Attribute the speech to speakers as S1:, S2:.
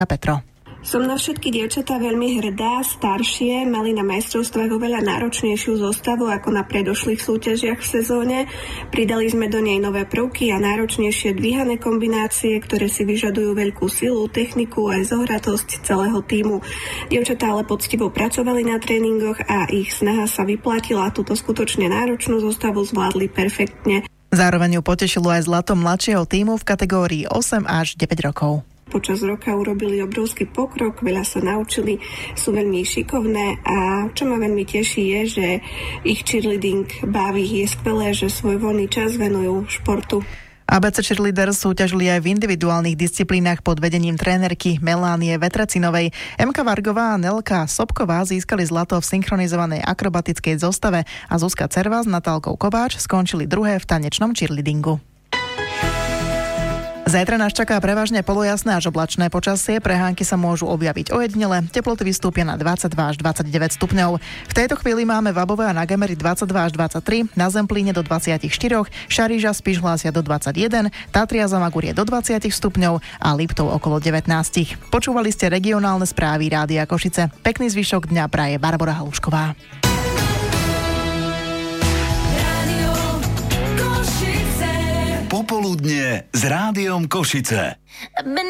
S1: Petro.
S2: Som na všetky dievčatá veľmi hrdá. Staršie mali na majstrovstvách oveľa náročnejšiu zostavu ako na predošlých súťažiach v sezóne. Pridali sme do nej nové prvky a náročnejšie dvíhané kombinácie, ktoré si vyžadujú veľkú silu, techniku aj zohratosť celého tímu. Dievčatá ale poctivo pracovali na tréningoch a ich snaha sa vyplatila. Túto skutočne náročnú zostavu zvládli perfektne.
S1: Zároveň ju potešilo aj zlato mladšieho tímu v kategórii 8 až 9 rokov.
S2: Počas roka urobili obrovský pokrok, veľa sa naučili, sú veľmi šikovné a čo ma veľmi teší je, že ich cheerleading baví, je skvelé, že svoj voľný čas venujú športu.
S1: ABC Cheerleaders súťažili aj v individuálnych disciplínach pod vedením trénerky Melánie Vetracinovej. Emka Vargová a Nelka Sobková získali zlato v synchronizovanej akrobatickej zostave a Zuzka Cerva s Natálkou Kováč skončili druhé v tanečnom cheerleadingu. Zajtra nás čaká prevažne polojasné až oblačné počasie, prehánky sa môžu objaviť ojedinele, teploty vystúpia na 22 až 29 stupňov. V tejto chvíli máme v Above a na Gemeri 22 až 23, na Zemplíne do 24, Šariža Spiš hlásia do 21, Tatria Zamagúrie do 20 stupňov a Liptov okolo 19. Počúvali ste regionálne správy Rádia Košice. Pekný zvyšok dňa praje Barbora Halušková.
S3: Popoludnie s Rádiom Košice.